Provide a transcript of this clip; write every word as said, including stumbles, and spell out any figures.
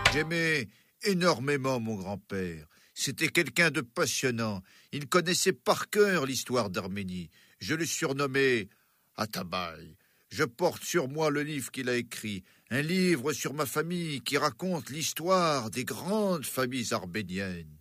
J'aimais énormément mon grand-père. C'était quelqu'un de passionnant. Il connaissait par cœur l'histoire d'Arménie. Je le surnommais Atabaï. Je porte sur moi le livre qu'il a écrit, un livre sur ma famille qui raconte l'histoire des grandes familles arméniennes.